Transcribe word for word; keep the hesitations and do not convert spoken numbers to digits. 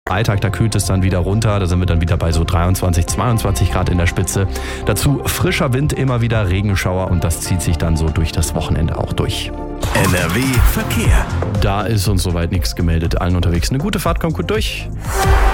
Freitag, da kühlt es dann wieder runter, da sind wir dann wieder bei so dreiundzwanzig, zweiundzwanzig Grad in der Spitze. Dazu frischer Wind, immer wieder Regenschauer und das zieht sich dann so durch das Wochenende auch durch. N R W Verkehr. Da ist uns soweit nichts gemeldet. Allen unterwegs eine gute Fahrt, kommt gut durch.